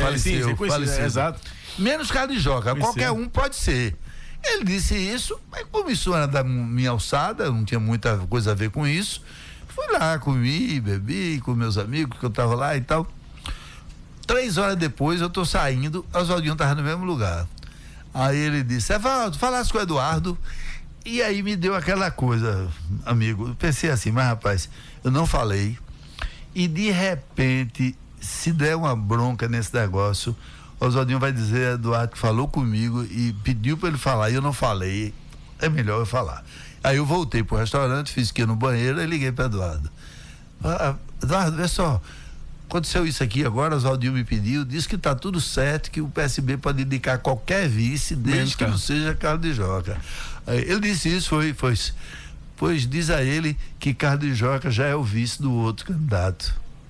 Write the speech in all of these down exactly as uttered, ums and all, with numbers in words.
faleceu, sim, sim, faleceu. É, exato. Menos Carlos Joca, Conheci. qualquer um pode ser. Ele disse isso, mas como isso era da minha alçada, não tinha muita coisa a ver com isso, fui lá, comi, bebi com meus amigos, que eu tava lá e tal. Três horas depois eu tô saindo, o Oswaldinho tava no mesmo lugar. Aí ele disse, Evaldo, falasse com o Eduardo. E aí me deu aquela coisa, amigo. Eu pensei assim, mas rapaz, eu não falei. E de repente, se der uma bronca nesse negócio, o Oswaldinho vai dizer, Eduardo, que falou comigo e pediu para ele falar, e eu não falei. É melhor eu falar. Aí eu voltei pro restaurante, fiz que no banheiro e liguei para Eduardo. Ah, Eduardo, vê só. Aconteceu isso aqui agora, o Oswaldinho me pediu, disse que está tudo certo, que o P S B pode indicar qualquer vice, desde Mesmo, que não seja Carlos de Joca. Ele disse isso, foi, foi, pois diz a ele que Carlos de Joca já é o vice do outro candidato.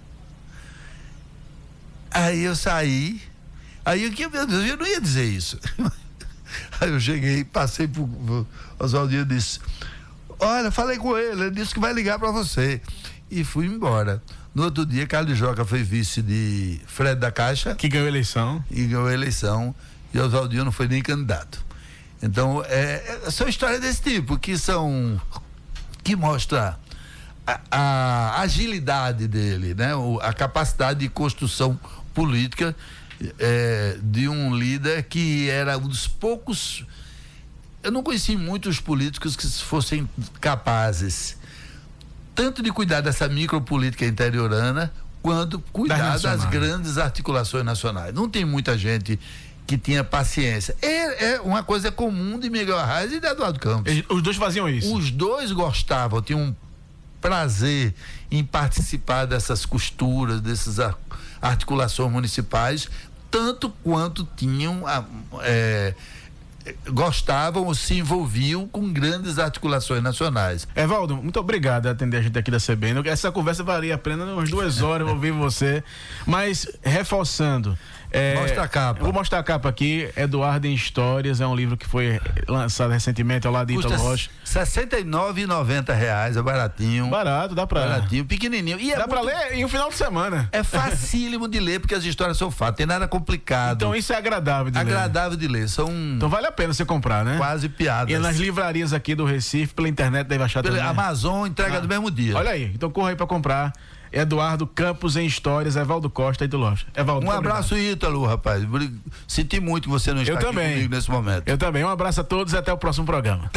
Aí eu saí, aí eu, meu Deus, eu não ia dizer isso. Aí eu cheguei, passei pro, pro Oswaldinho e disse, olha, falei com ele, ele disse que vai ligar para você. E fui embora. No outro dia, Carlos Joca foi vice de Fred da Caixa. Que ganhou a eleição. E ganhou a eleição. E Oswaldinho não foi nem candidato. Então, é, é, são histórias desse tipo, que são. que mostra a, a agilidade dele, né? O, a capacidade de construção política é, de um líder que era um dos poucos. Eu não conheci muitos políticos que fossem capazes tanto de cuidar dessa micropolítica interiorana, quanto cuidar das grandes articulações nacionais. Não tem muita gente que tinha paciência. É, é uma coisa comum de Miguel Arraes e de Eduardo Campos. Os dois faziam isso? Os dois gostavam, tinham um prazer em participar dessas costuras, dessas articulações municipais, tanto quanto tinham é, gostavam ou se envolviam com grandes articulações nacionais. Evaldo, muito obrigado por atender a gente aqui da C B N. Essa conversa valia a pena umas duas horas, eu ouvir você, mas reforçando. É, Mostra a capa. Vou mostrar a capa aqui. Eduardo em Histórias, é um livro que foi lançado recentemente ao lado de Ítalo Rocha. sessenta e nove reais e noventa centavos, é baratinho. Barato, dá pra... Baratinho, pequenininho. E é dá muito... pra ler em um final de semana. É facílimo de ler, porque as histórias são fáceis, tem nada complicado. Então isso é agradável de agradável ler. Agradável de ler, são... Então vale a pena você comprar, né? Quase piadas. E nas livrarias aqui do Recife, pela internet deve achar Pela também. Amazon, entrega ah. do mesmo dia. Olha aí, então corra aí pra comprar. Eduardo Campos em Histórias, Evaldo Costa e do Loja. Evaldo, um abraço, obrigado. Ítalo, rapaz. Senti muito que você não está Eu aqui também. comigo nesse momento. Eu também. Um abraço a todos e até o próximo programa.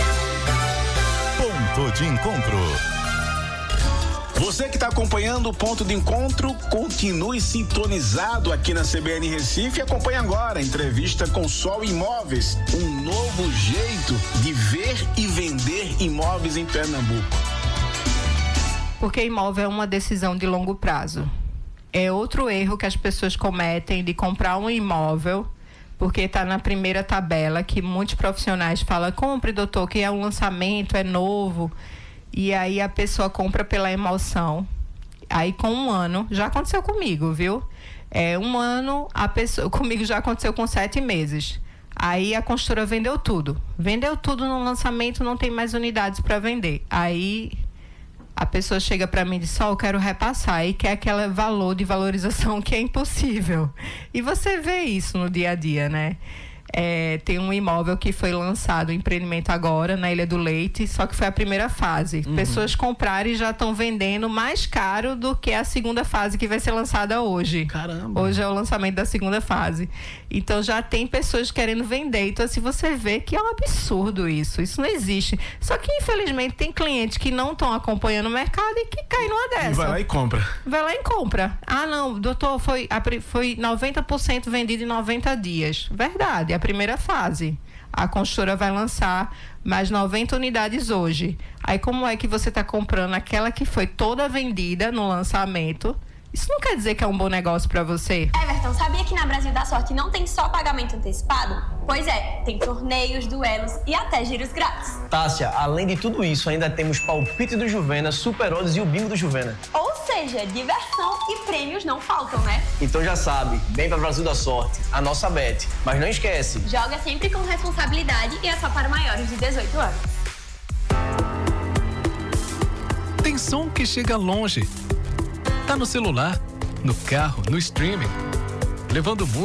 Ponto de Encontro. Você que está acompanhando o Ponto de Encontro, continue sintonizado aqui na C B N Recife e acompanhe agora a entrevista com Sol Imóveis, um novo jeito de ver e vender imóveis em Pernambuco. Porque imóvel é uma decisão de longo prazo. É outro erro que as pessoas cometem de comprar um imóvel porque está na primeira tabela, que muitos profissionais falam, compre, doutor, que é um lançamento, é novo. E aí a pessoa compra pela emoção. Aí com um ano, já aconteceu comigo, viu? É, um ano, a pessoa, comigo já aconteceu com sete meses. Aí a construtora vendeu tudo. Vendeu tudo no lançamento, não tem mais unidades para vender. Aí a pessoa chega para mim e diz, só eu quero repassar, e quer aquele valor de valorização que é impossível. E você vê isso no dia a dia, né? É, tem um imóvel que foi lançado, um empreendimento agora, na Ilha do Leite, só que foi a primeira fase. Uhum. Pessoas compraram e já estão vendendo mais caro do que a segunda fase que vai ser lançada hoje. Caramba! Hoje é o lançamento da segunda fase. Então já tem pessoas querendo vender. Então assim, você vê que é um absurdo isso. Isso não existe. Só que infelizmente tem clientes que não estão acompanhando o mercado e que caem numa dessa. E vai lá e compra. Vai lá e compra. Ah não, doutor, foi, foi noventa por cento vendido em noventa dias. Verdade, a primeira fase. A construtora vai lançar mais noventa unidades hoje. Aí como é que você está comprando aquela que foi toda vendida no lançamento? Isso não quer dizer que é um bom negócio para você? Everton, sabia que na Brasil da Sorte não tem só pagamento antecipado? Pois é, tem torneios, duelos e até giros grátis. Tássia, além de tudo isso, ainda temos palpite do Juvena, Super Odds e o bingo do Juvena. Ou seja, diversão e prêmios não faltam, né? Então já sabe, vem para Brasil da Sorte, a nossa bet. Mas não esquece, joga sempre com responsabilidade e é só para maiores de dezoito anos. Tem som que chega longe. Tá no celular, no carro, no streaming, levando música.